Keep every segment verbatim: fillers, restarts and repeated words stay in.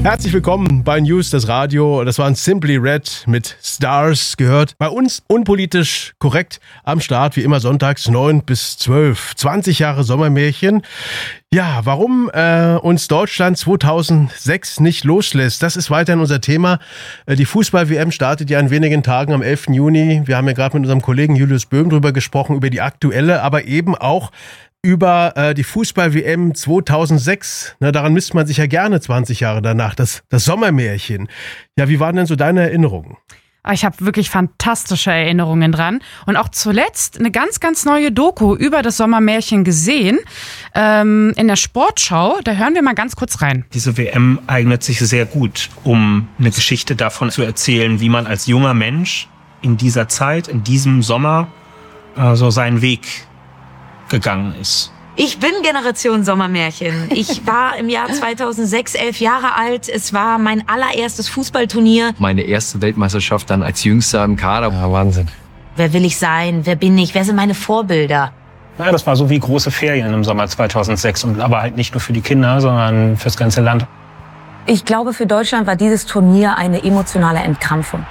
Herzlich willkommen bei News, das Radio. Das waren Simply Red mit Stars gehört. Bei uns unpolitisch korrekt am Start, wie immer sonntags neun bis zwölf. zwanzig Jahre Sommermärchen. Ja, warum äh, uns Deutschland zweitausendsechs nicht loslässt, das ist weiterhin unser Thema. Äh, die Fußball-W M startet ja in wenigen Tagen am elften Juni. Wir haben ja gerade mit unserem Kollegen Julius Böhm drüber gesprochen, über die aktuelle, aber eben auch über äh, die Fußball-W M zweitausendsechs. Na, daran misst man sich ja gerne zwanzig Jahre danach, das, das Sommermärchen. Ja, wie waren denn so deine Erinnerungen? Ich habe wirklich fantastische Erinnerungen dran. Und auch zuletzt eine ganz, ganz neue Doku über das Sommermärchen gesehen. Ähm, in der Sportschau, da hören wir mal ganz kurz rein. Diese W M eignet sich sehr gut, um eine Geschichte davon zu erzählen, wie man als junger Mensch in dieser Zeit, in diesem Sommer, äh, so seinen Weg gegangen ist. Ich bin Generation Sommermärchen. Ich war im Jahr zweitausendsechs elf Jahre alt. Es war mein allererstes Fußballturnier. Meine erste Weltmeisterschaft dann als Jüngster im Kader. Ja, Wahnsinn. Wer will ich sein? Wer bin ich? Wer sind meine Vorbilder? Ja, das war so wie große Ferien im Sommer zweitausendsechs. Und aber halt nicht nur für die Kinder, sondern fürs ganze Land. Ich glaube, für Deutschland war dieses Turnier eine emotionale Entkrampfung.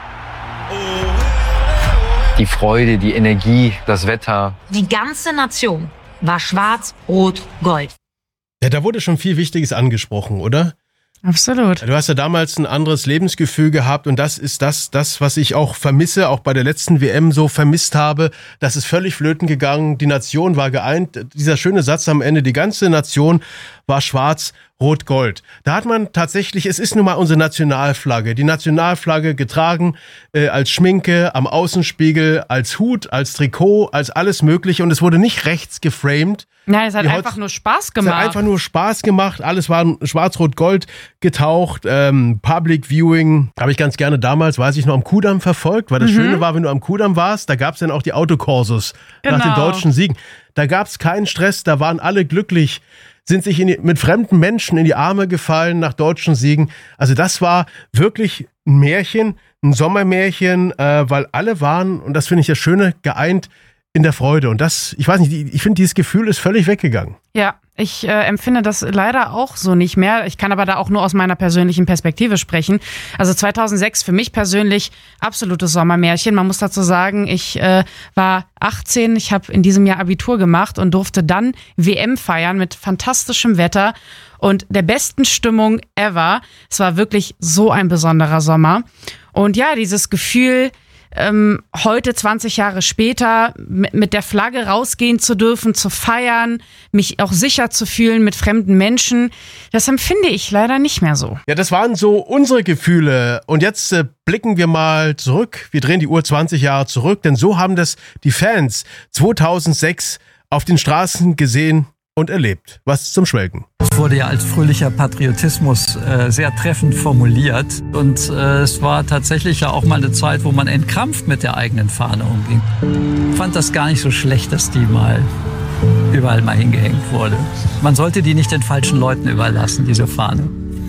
Die Freude, die Energie, das Wetter. Die ganze Nation war schwarz, rot, gold. Ja, da wurde schon viel Wichtiges angesprochen, oder? Absolut. Du hast ja damals ein anderes Lebensgefühl gehabt und das ist das, das, was ich auch vermisse, auch bei der letzten W M so vermisst habe. Das ist völlig flöten gegangen. Die Nation war geeint. Dieser schöne Satz am Ende, die ganze Nation war schwarz, rot, gold. Da hat man tatsächlich, es ist nun mal unsere Nationalflagge, die Nationalflagge getragen äh, als Schminke, am Außenspiegel, als Hut, als Trikot, als alles Mögliche und es wurde nicht rechts geframed. Nein, es hat Die einfach Holz- nur Spaß Es gemacht. hat einfach nur Spaß gemacht. Alles war in schwarz-rot-gold getaucht. Ähm, Public Viewing habe ich ganz gerne damals, weiß ich noch, am Kudamm verfolgt, weil das Mhm. Schöne war, wenn du am Kudamm warst, da gab es dann auch die Autokorsos nach den Genau. deutschen Siegen. Da gab es keinen Stress, da waren alle glücklich, sind sich in die, mit fremden Menschen in die Arme gefallen nach deutschen Siegen. Also das war wirklich ein Märchen, ein Sommermärchen, äh, weil alle waren, und das finde ich das Schöne, geeint in der Freude. Und das, ich weiß nicht, die- ich finde, dieses Gefühl ist völlig weggegangen. Ja, ich äh, empfinde das leider auch so nicht mehr. Ich kann aber da auch nur aus meiner persönlichen Perspektive sprechen. Also zweitausendsechs für mich persönlich absolutes Sommermärchen. Man muss dazu sagen, ich äh, war achtzehn, ich habe in diesem Jahr Abitur gemacht und durfte dann W M feiern mit fantastischem Wetter und der besten Stimmung ever. Es war wirklich so ein besonderer Sommer. Und ja, dieses Gefühl, Ähm, heute zwanzig Jahre später mit, mit der Flagge rausgehen zu dürfen, zu feiern, mich auch sicher zu fühlen mit fremden Menschen, das empfinde ich leider nicht mehr so. Ja, das waren so unsere Gefühle. Und jetzt äh, blicken wir mal zurück. Wir drehen die Uhr zwanzig Jahre zurück, denn so haben das die Fans zweitausendsechs auf den Straßen gesehen und erlebt. Was zum Schwelgen. Es wurde ja als fröhlicher Patriotismus äh, sehr treffend formuliert. Und äh, es war tatsächlich ja auch mal eine Zeit, wo man entkrampft mit der eigenen Fahne umging. Ich fand das gar nicht so schlecht, dass die mal überall mal hingehängt wurde. Man sollte die nicht den falschen Leuten überlassen, diese Fahne.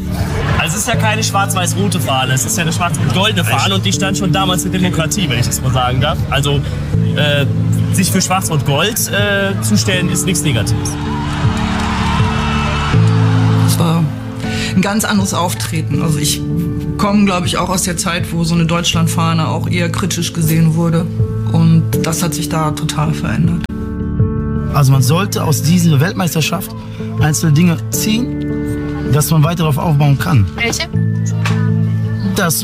Also es ist ja keine schwarz-weiß-rote Fahne, es ist ja eine schwarz-goldene Fahne und die stand schon damals für Demokratie, wenn ich das mal sagen darf. Also äh, sich für schwarz-rot-gold äh, zu stellen, ist nichts Negatives. Es war ein ganz anderes Auftreten. Also ich komme, glaube ich, auch aus der Zeit, wo so eine Deutschlandfahne auch eher kritisch gesehen wurde. Und das hat sich da total verändert. Also man sollte aus dieser Weltmeisterschaft einzelne Dinge ziehen, dass man weiter darauf aufbauen kann. Welche? Dass